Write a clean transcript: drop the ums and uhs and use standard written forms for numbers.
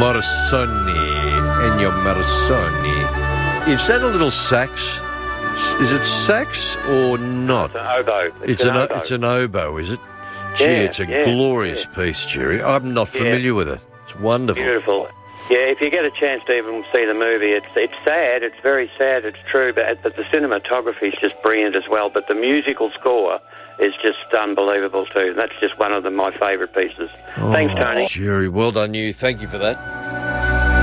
Morricone, Ennio Morricone. Is that a little sax? Is it sax or not? It's an oboe. It's an oboe, is it? Gee, it's a glorious piece, Jerry. I'm not familiar with it. It's wonderful. Beautiful. Yeah, if you get a chance to even see the movie, it's sad. It's very sad. It's true, but the cinematography is just brilliant as well. But the musical score is just unbelievable too. That's just one of my favourite pieces. Thanks, Tony. Jerry, well done you. Thank you for that.